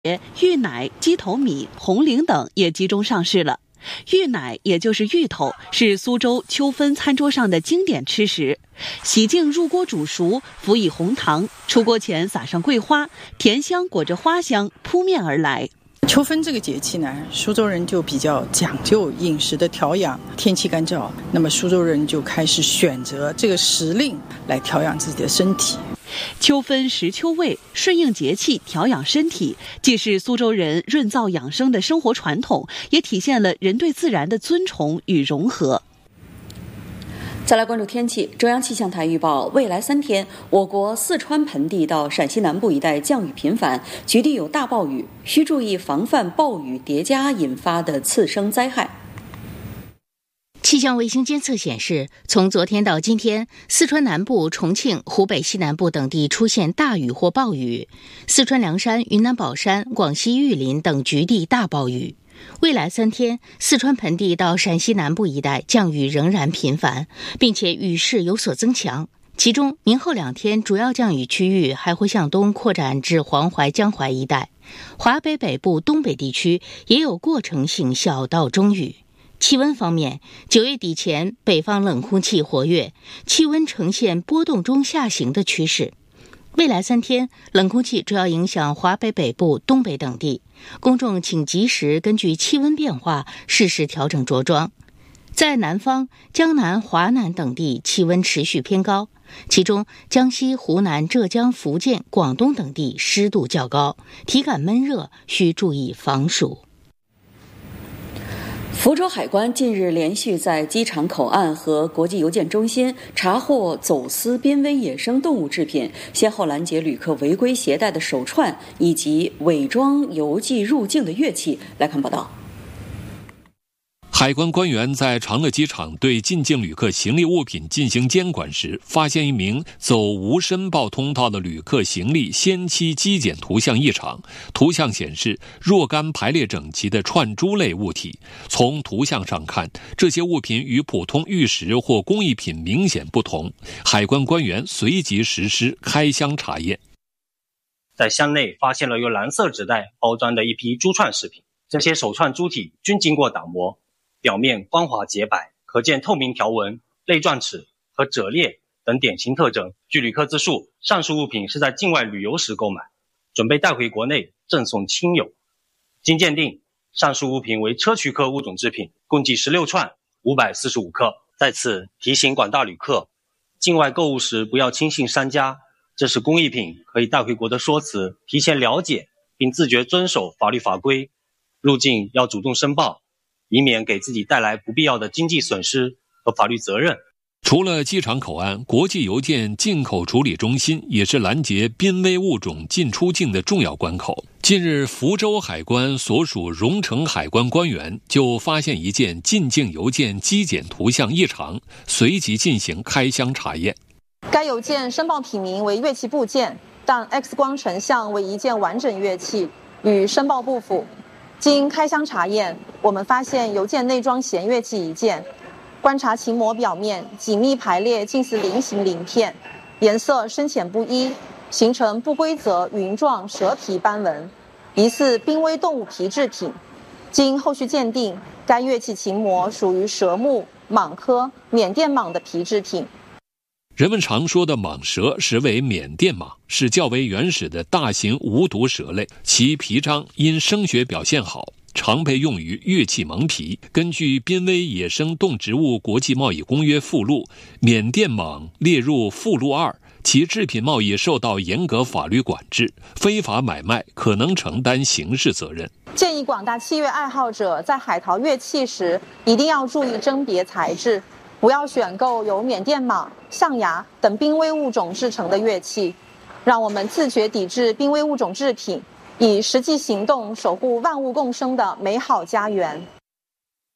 芋奶、鸡头米、红菱等也集中上市了。芋奶也就是芋头，是苏州秋分餐桌上的经典吃食。洗净入锅煮熟，辅以红糖，出锅前撒上桂花，甜香裹着花香扑面而来。 秋分这个节气呢，苏州人就比较讲究饮食的调养，天气干燥，那么苏州人就开始选择这个时令来调养自己的身体。 秋分食秋味，顺应节气，调养身体，既是苏州人润燥养生的生活传统，也体现了人对自然的尊崇与融合。 再来关注天气，中央气象台预报，未来3天，我国四川盆地到陕西南部一带降雨频繁，局地有大暴雨，需注意防范暴雨叠加引发的次生灾害。 气象卫星监测显示，从昨天到今天，四川南部、重庆、湖北西南部等地出现大雨或暴雨，四川凉山、云南保山、广西玉林等局地大暴雨。未来3天，四川盆地到陕西南部一带降雨仍然频繁，并且雨势有所增强。其中，明后2天主要降雨区域还会向东扩展至黄淮、江淮一带，华北北部、东北地区也有过程性小到中雨。气温方面，9月底前，北方冷空气活跃，气温呈现波动中下行的趋势。未来3天，冷空气主要影响华北北部、东北等地，公众请及时根据气温变化适时调整着装。在南方，江南、华南等地气温持续偏高，其中江西、湖南、浙江、福建、广东等地湿度较高，体感闷热，需注意防暑。 福州海关近日连续在机场口岸和国际邮件中心查获走私濒危野生动物制品，先后拦截旅客违规携带的手串以及伪装邮寄入境的乐器。来看报道。 海关官员在长乐机场对进境旅客行李物品进行监管时，发现一名走无申报通道的旅客行李先期机检图像异常，图像显示若干排列整齐的串珠类物体。从图像上看，这些物品与普通玉石或工艺品明显不同。海关官员随即实施开箱查验， 在箱内发现了用蓝色纸袋包装的一批珠串饰品，这些手串珠体均经过打磨，表面光滑洁白，可见透明条纹、类钻齿和褶裂等典型特征。据旅客自述，上述物品是在境外旅游时购买，准备带回国内赠送亲友。经鉴定，上述物品为砗磲科物种制品，共计16串545克。在此提醒广大旅客，境外购物时不要轻信商家，这是工艺品可以带回国的说辞，提前了解并自觉遵守法律法规。入境要主动申报，以免给自己带来不必要的经济损失和法律责任。 除了机场口岸，国际邮件进口处理中心也是拦截濒危物种进出境的重要关口。近日，福州海关所属荣成海关官员就发现一件进境邮件机检图像异常，随即进行开箱查验。 该邮件申报品名为乐器部件，但 X 光成像为一件完整乐器，与申报不符。经开箱查验，我们发现邮件内装弦乐器1件，观察琴膜表面紧密排列近似菱形鳞片，颜色深浅不一，形成不规则云状蛇皮斑纹，疑似濒危动物皮制品。经后续鉴定，该乐器琴膜属于蛇目蟒科缅甸蟒的皮制品。 人们常说的蟒蛇实为缅甸蟒，是较为原始的大型无毒蛇类，其皮张因声学表现好，常被用于乐器蒙皮。根据《濒危野生动植物国际贸易公约》附录，缅甸蟒列入附录2，其制品贸易受到严格法律管制，非法买卖可能承担刑事责任。 建议广大器乐爱好者在海淘乐器时，一定要注意甄别材质，不要选购由缅甸蟒、象牙等濒危物种制成的乐器。让我们自觉抵制濒危物种制品，以实际行动守护万物共生的美好家园。